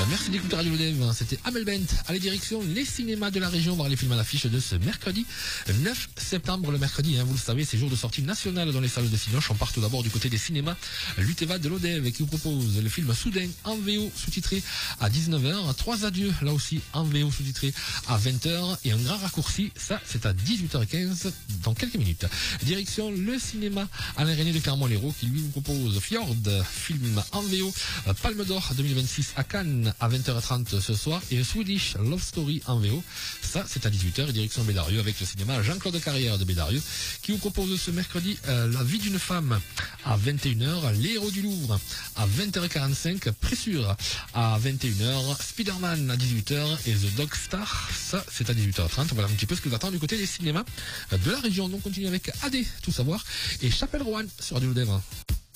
Merci d'écouter Radio Lodev. C'était Amel Bent. Allez, direction les cinémas de la région, voir les films à l'affiche de ce mercredi 9 septembre. Le mercredi, vous le savez, c'est jour de sortie nationale dans les salles de Cinoche. On part tout d'abord du côté des cinémas Luteva de Lodev qui vous propose le film Soudain en VO sous-titré à 19h. 3 adieux, là aussi en VO sous-titré à 20h. Et un grand raccourci, ça c'est à 18h15 dans quelques minutes. Direction le cinéma Alain René de Clermont-Lérault qui lui vous propose Fjord, film en VO, Palme d'Or 2026 à Cannes à 20h30 ce soir, et Swedish Love Story en VO, ça c'est à 18h, direction Bédarieux avec le cinéma Jean-Claude Carrière de Bédarieux qui vous propose ce mercredi La vie d'une femme à 21h, Les héros du Louvre à 20h45, Pressure à 21h, Spider-Man à 18h et The Dog Star, ça c'est à 18h30. Voilà un petit peu ce que vous attend du côté des cinémas de la région. Donc on continue avec AD, tout savoir, et Chapelle Rouen sur Radio Lodev.